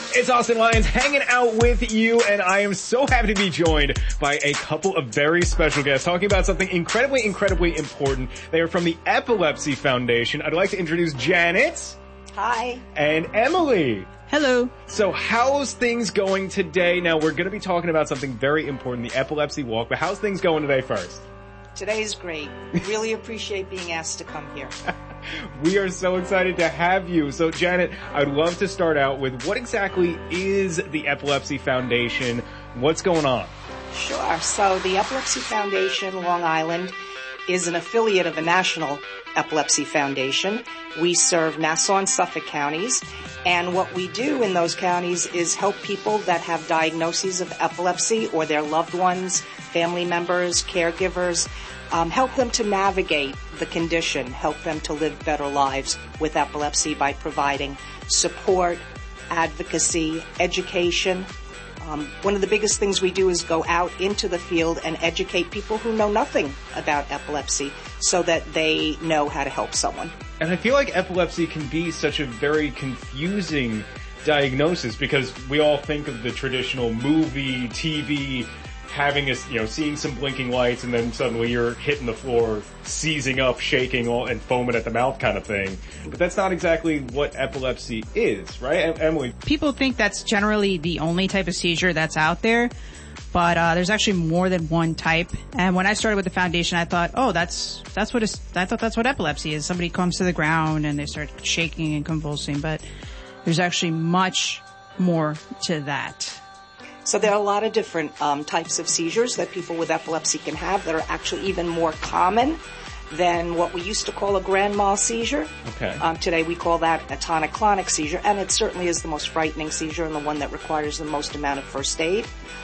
It's Austin Lyons hanging out with you, and I am so happy to be joined by a couple of very special guests talking about something incredibly, incredibly important. They are from the Epilepsy Foundation. I'd like to introduce Janet. Hi. And Emily. Hello. So how's things going today? Now, we're going to be talking about something very important, the Epilepsy Walk, but how's things going today first? Today's great. Really appreciate being asked to come here. We are so excited to have you. So, Janet, I'd love to start out with what exactly is the Epilepsy Foundation? What's going on? Sure. So the Epilepsy Foundation Long Island is an affiliate of the National Epilepsy Foundation. We serve Nassau and Suffolk counties, and what we do in those counties is help people that have diagnoses of epilepsy or their loved ones, family members, caregivers, help them to navigate the condition, help them to live better lives with epilepsy by providing support, advocacy, education. One of the biggest things we do is go out into the field and educate people who know nothing about epilepsy so that they know how to help someone. And I feel like epilepsy can be such a very confusing diagnosis because we all think of the traditional movie, TV, having seeing some blinking lights and then suddenly you're hitting the floor, seizing up, shaking and foaming at the mouth kind of thing. But that's not exactly what epilepsy is, right, Emily? People think that's generally the only type of seizure that's out there, but there's actually more than one type. And when I started with the foundation, I thought, that's what epilepsy is. Somebody comes to the ground and they start shaking and convulsing, but there's actually much more to that. So there are a lot of different types of seizures that people with epilepsy can have that are actually even more common than what we used to call a grand mal seizure. Okay. Today we call that a tonic-clonic seizure, and it certainly is the most frightening seizure and the one that requires the most amount of first aid.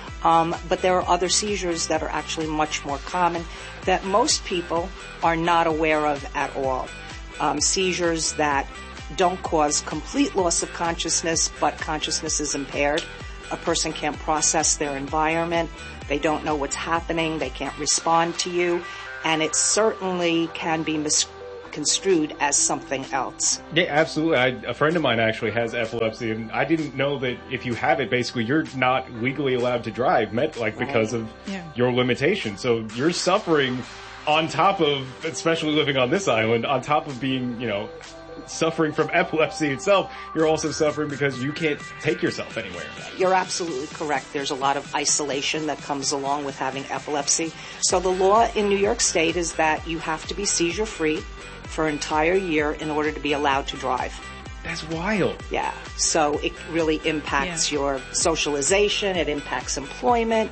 But there are other seizures that are actually much more common that most people are not aware of at all. Seizures that don't cause complete loss of consciousness, but consciousness is impaired. A person can't process their environment. They don't know what's happening. They can't respond to you. And it certainly can be misconstrued as something else. Yeah, absolutely. A friend of mine actually has epilepsy, and I didn't know that if you have it, basically you're not legally allowed to drive, because of your limitation. So you're suffering on top of, especially living on this island, on top of being, suffering from epilepsy itself, you're also suffering because you can't take yourself anywhere. You're absolutely correct. There's a lot of isolation that comes along with having epilepsy. So the law in New York State is that you have to be seizure-free for an entire year in order to be allowed to drive. That's wild. Yeah. So it really impacts your socialization. It impacts employment.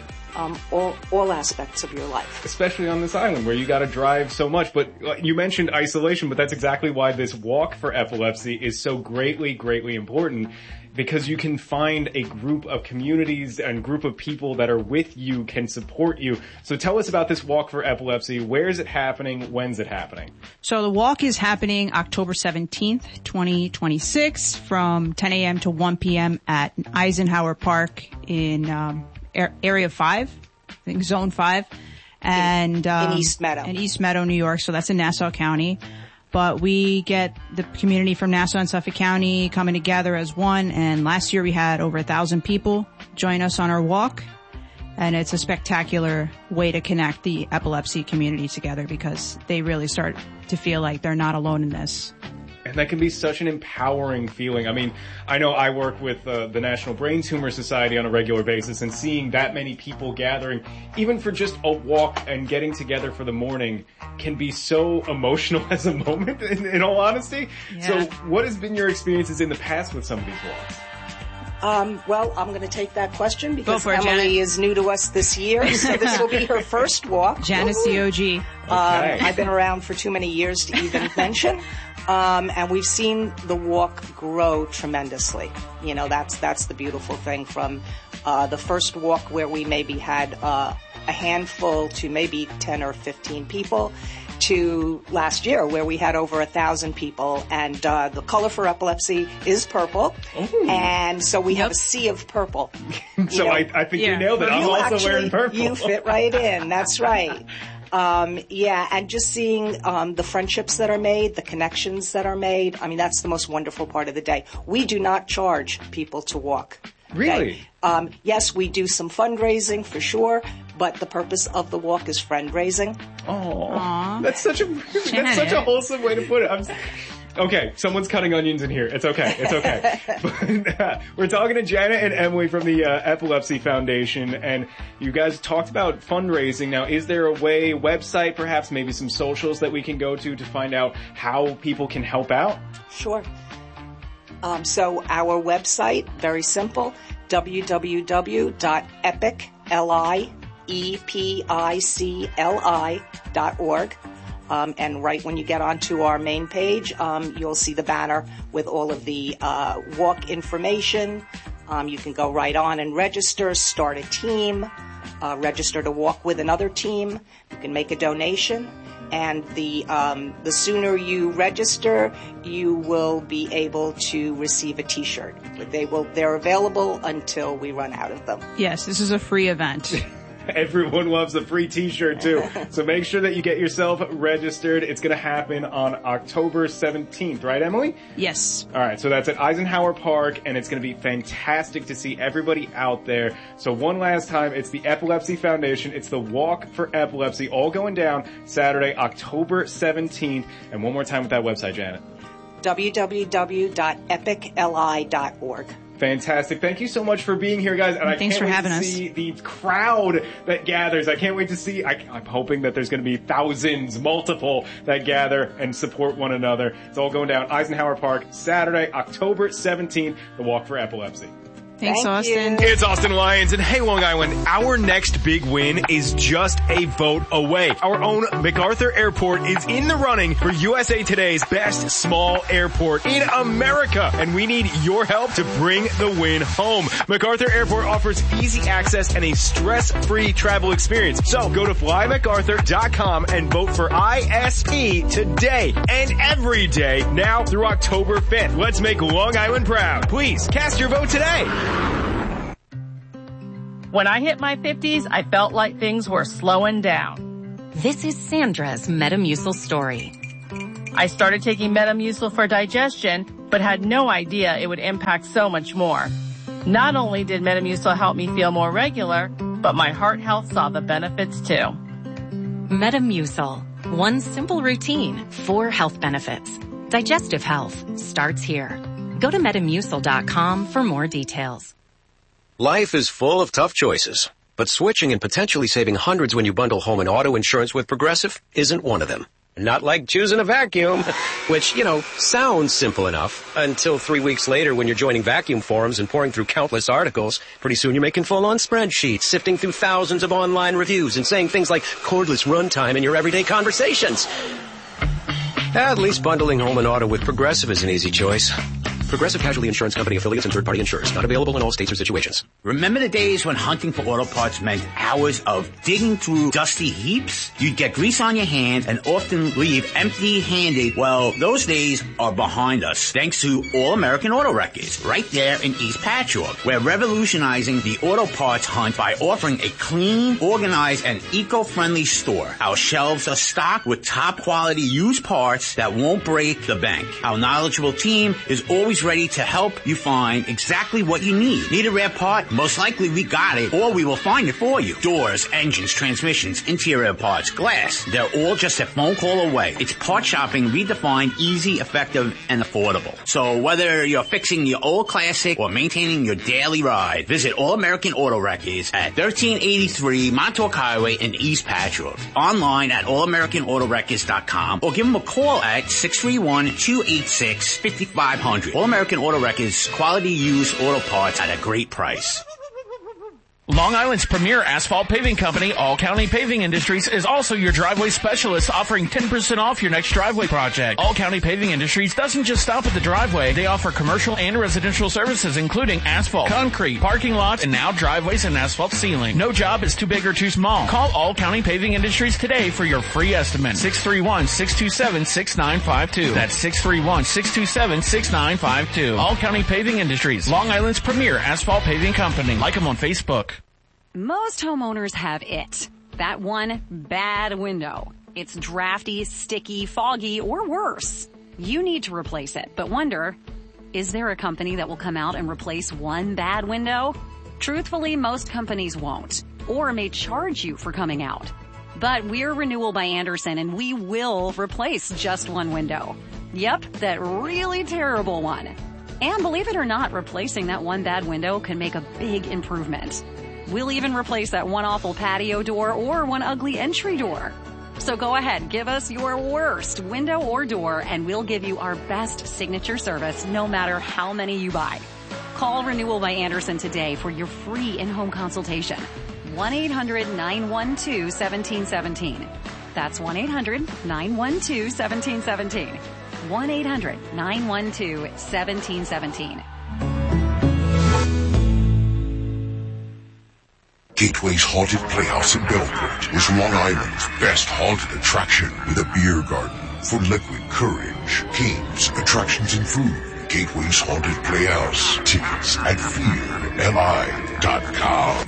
All aspects of your life. Especially on this island where you got to drive so much. But you mentioned isolation, but that's exactly why this walk for epilepsy is so greatly, greatly important, because you can find a group of communities and group of people that are with you, can support you. So tell us about this walk for epilepsy. Where is it happening? When's it happening? So the walk is happening October 17th, 2026 from 10 a.m. to 1 p.m. at Eisenhower Park in Area 5, I think Zone 5, and in East Meadow. In East Meadow, New York, so that's in Nassau County. But we get the community from Nassau and Suffolk County coming together as one, and last year we had over 1,000 people join us on our walk, and it's a spectacular way to connect the epilepsy community together because they really start to feel like they're not alone in this. And that can be such an empowering feeling. I mean, I know I work with the National Brain Tumor Society on a regular basis, and seeing that many people gathering, even for just a walk and getting together for the morning, can be so emotional as a moment, in all honesty. Yeah. So what has been your experiences in the past with some of these walks? Well, I'm going to take that question because Emily Janet is new to us this year, so this will be her first walk. Janet's the OG. Okay. I've been around for too many years to even mention. And we've seen the walk grow tremendously. That's the beautiful thing from the first walk where we maybe had a handful to maybe 10 or 15 people to last year where we had over 1,000 people, and the color for epilepsy is purple. Ooh. And so we have a sea of purple. So I think you nailed it. I'm also wearing purple. You fit right in. That's right. Yeah, and just seeing the friendships that are made, the connections that are made. I mean, that's the most wonderful part of the day. We do not charge people to walk. Really? Okay? Yes, we do some fundraising for sure, but the purpose of the walk is friend raising. Oh, that's such a wholesome way to put it. Okay, someone's cutting onions in here. It's okay. It's okay. But, we're talking to Janet and Emily from the Epilepsy Foundation, and you guys talked about fundraising. Now, is there a website, perhaps maybe some socials that we can go to find out how people can help out? Sure. So our website, very simple, www.epicli.org. And right when you get onto our main page, you'll see the banner with all of the walk information. You can go right on and register, start a team, register to walk with another team. You can make a donation. And the sooner you register, you will be able to receive a T-shirt. They're available until we run out of them. Yes, this is a free event. Everyone loves a free T-shirt too. So make sure that you get yourself registered. It's going to happen on October 17th, right, Emily? Yes. All right. So that's at Eisenhower Park, and it's going to be fantastic to see everybody out there. So one last time, it's the Epilepsy Foundation. It's the Walk for Epilepsy, all going down Saturday, October 17th. And one more time with that website, Janet. www.epicli.org. Fantastic. Thank you so much for being here, guys. And Thanks for having us. See the crowd that gathers. I can't wait to see. I'm hoping that there's going to be thousands, multiple, that gather and support one another. It's all going down Eisenhower Park, Saturday, October 17th, the Walk for Epilepsy. Thanks, Austin. It's Austin Lyons, and hey, Long Island, our next big win is just a vote away. Our own MacArthur Airport is in the running for USA Today's best small airport in America, and we need your help to bring the win home. MacArthur Airport offers easy access and a stress-free travel experience. So go to flymacarthur.com and vote for ISP today and every day now through October 5th. Let's make Long Island proud. Please cast your vote today. When I hit my 50s, I felt like things were slowing down. This is Sandra's Metamucil story. I started taking Metamucil for digestion, but had no idea it would impact so much more. Not only did Metamucil help me feel more regular, but my heart health saw the benefits too. Metamucil. One simple routine, 4 health benefits. Digestive health starts here. Go to Metamucil.com for more details. Life is full of tough choices, but switching and potentially saving hundreds when you bundle home and auto insurance with Progressive isn't one of them. Not like choosing a vacuum, which, sounds simple enough until 3 weeks later when you're joining vacuum forums and pouring through countless articles. Pretty soon you're making full-on spreadsheets, sifting through thousands of online reviews and saying things like cordless runtime in your everyday conversations. At least bundling home and auto with Progressive is an easy choice. Progressive Casualty Insurance Company affiliates and third-party insurers. Not available in all states or situations. Remember the days when hunting for auto parts meant hours of digging through dusty heaps? You'd get grease on your hands and often leave empty-handed. Well, those days are behind us, thanks to All American Auto Records, right there in East Patchogue. We're revolutionizing the auto parts hunt by offering a clean, organized, and eco-friendly store. Our shelves are stocked with top-quality used parts that won't break the bank. Our knowledgeable team is always ready to help you find exactly what you need. Need a rare part? Most likely we got it, or we will find it for you. Doors, engines, transmissions, interior parts, glass. They're all just a phone call away. It's part shopping redefined, easy, effective, and affordable. So whether you're fixing your old classic or maintaining your daily ride, visit All American Auto Records at 1383 Montauk Highway in East Patchogue. Online at allamericanautorecords.com or give them a call at 631-286-5500. All American Auto Records, quality used auto parts at a great price. Long Island's premier asphalt paving company, All County Paving Industries, is also your driveway specialist, offering 10% off your next driveway project. All County Paving Industries doesn't just stop at the driveway. They offer commercial and residential services, including asphalt, concrete, parking lots, and now driveways and asphalt sealing. No job is too big or too small. Call All County Paving Industries today for your free estimate. 631-627-6952. That's 631-627-6952. All County Paving Industries, Long Island's premier asphalt paving company. Like them on Facebook. Most homeowners have it. That one bad window. It's drafty, sticky, foggy, or worse. You need to replace it, but wonder, is there a company that will come out and replace one bad window? Truthfully, most companies won't, or may charge you for coming out. But we're Renewal by Andersen, and we will replace just one window. Yep, that really terrible one. And believe it or not, replacing that one bad window can make a big improvement. We'll even replace that one awful patio door or one ugly entry door. So go ahead, give us your worst window or door, and we'll give you our best signature service no matter how many you buy. Call Renewal by Andersen today for your free in-home consultation. 1-800-912-1717. That's 1-800-912-1717. 1-800-912-1717. Gateway's Haunted Playhouse in Belport is Long Island's best haunted attraction with a beer garden for liquid courage, games, attractions, and food. Gateway's Haunted Playhouse. Tickets at fearli.com.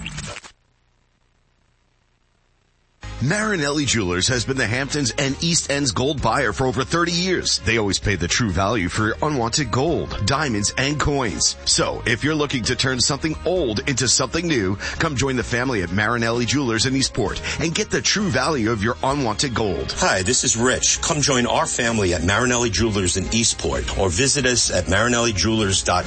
Marinelli Jewelers has been the Hamptons and East End's gold buyer for over 30 years. They always pay the true value for your unwanted gold, diamonds, and coins. So, if you're looking to turn something old into something new, come join the family at Marinelli Jewelers in Eastport and get the true value of your unwanted gold. Hi, this is Rich. Come join our family at Marinelli Jewelers in Eastport or visit us at marinellijewelers.com.